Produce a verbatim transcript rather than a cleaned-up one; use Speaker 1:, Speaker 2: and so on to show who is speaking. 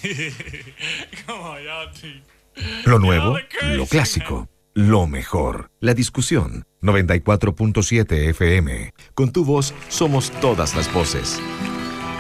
Speaker 1: Lo nuevo, lo clásico, lo mejor. La discusión. noventa y cuatro punto siete F M. Con tu voz somos todas las voces.